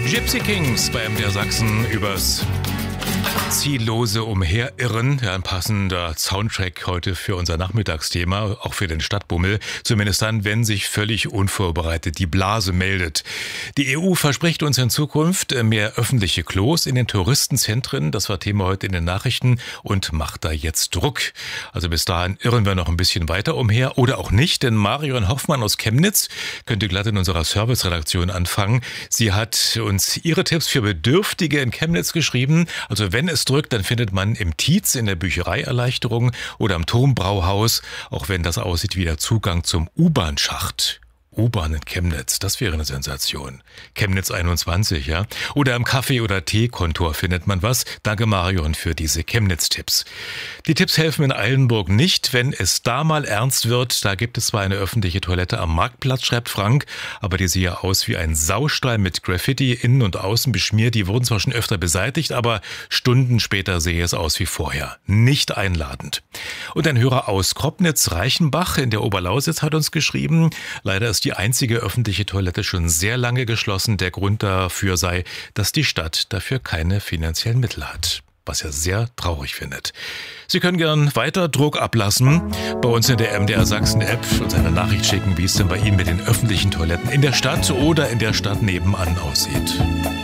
Gypsy Kings bei MDR Sachsen übers ziellose Umherirren. Ja, ein passender Soundtrack heute für unser Nachmittagsthema, auch für den Stadtbummel. Zumindest dann, wenn sich völlig unvorbereitet die Blase meldet. Die EU verspricht uns in Zukunft mehr öffentliche Klos in den Touristenzentren. Das war Thema heute in den Nachrichten und macht da jetzt Druck. Also bis dahin irren wir noch ein bisschen weiter umher oder auch nicht, denn Marion Hoffmann aus Chemnitz könnte glatt in unserer Serviceredaktion anfangen. Sie hat uns ihre Tipps für Bedürftige in Chemnitz geschrieben. Also wenn es drückt, dann findet man im Tietz in der Bücherei Erleichterung oder am Turmbrauhaus, auch wenn das aussieht wie der Zugang zum U-Bahn-Schacht. U-Bahn in Chemnitz, das wäre eine Sensation. Chemnitz 21, ja. Oder am Kaffee- oder Teekontor findet man was. Danke Marion für diese Chemnitz-Tipps. Die Tipps helfen in Eilenburg nicht, wenn es da mal ernst wird. Da gibt es zwar eine öffentliche Toilette am Marktplatz, schreibt Frank, aber die sieht ja aus wie ein Saustall mit Graffiti innen und außen beschmiert. Die wurden zwar schon öfter beseitigt, aber Stunden später sehe es aus wie vorher. Nicht einladend. Und ein Hörer aus Kroppnitz-Reichenbach in der Oberlausitz hat uns geschrieben, leider ist die einzige öffentliche Toilette schon sehr lange geschlossen. Der Grund dafür sei, dass die Stadt dafür keine finanziellen Mittel hat. Was er sehr traurig findet. Sie können gern weiter Druck ablassen. Bei uns in der MDR Sachsen App uns eine Nachricht schicken, wie es denn bei Ihnen mit den öffentlichen Toiletten in der Stadt oder in der Stadt nebenan aussieht.